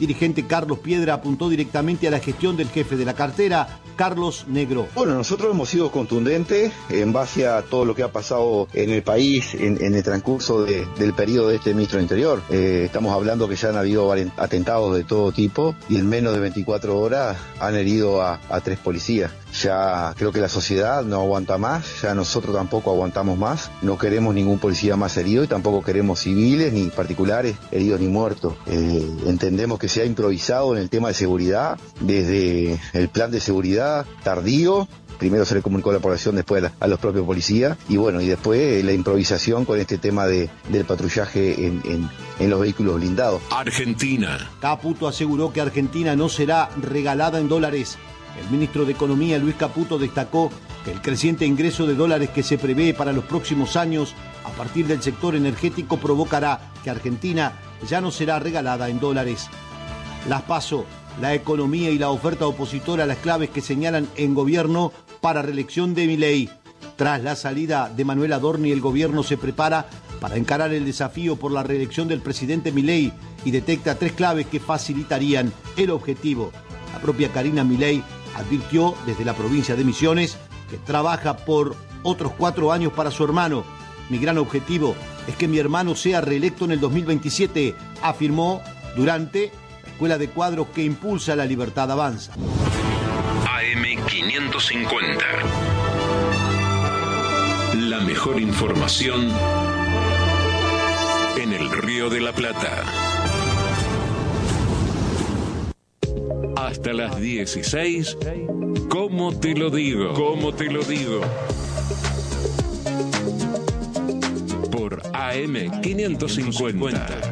dirigente Carlos Piedra apuntó directamente a la gestión del jefe de la cartera, Carlos Negro. Bueno, nosotros hemos sido contundentes en base a todo lo que ha pasado en el país en el transcurso del periodo de este ministro del Interior. Estamos hablando que ya han habido atentados de todo tipo y en menos de 24 horas han herido a 3 policías. Ya creo que la sociedad no aguanta más, ya nosotros tampoco aguantamos más, no queremos ningún policía más herido y tampoco queremos civiles ni particulares heridos ni muertos. Entendemos que se ha improvisado en el tema de seguridad, desde el plan de seguridad tardío. Primero se le comunicó a la población, después a los propios policías y bueno, y después la improvisación con este tema del patrullaje en los vehículos blindados. Argentina. Caputo aseguró que Argentina no será regalada en dólares. El ministro de Economía, Luis Caputo, destacó que el creciente ingreso de dólares que se prevé para los próximos años a partir del sector energético provocará que Argentina ya no será regalada en dólares. Las PASO, la economía y la oferta opositora, las claves que señalan en gobierno para reelección de Milei. Tras la salida de Manuel Adorni, el gobierno se prepara para encarar el desafío por la reelección del presidente Milei y detecta 3 claves que facilitarían el objetivo. La propia Karina Milei advirtió desde la provincia de Misiones que trabaja por otros 4 años para su hermano. Mi gran objetivo es que mi hermano sea reelecto en el 2027, afirmó durante la Escuela de Cuadros que impulsa La Libertad Avanza. AM550. La mejor información en el Río de la Plata. Hasta las 16, ¿cómo te lo digo? ¿Cómo te lo digo? Por AM550.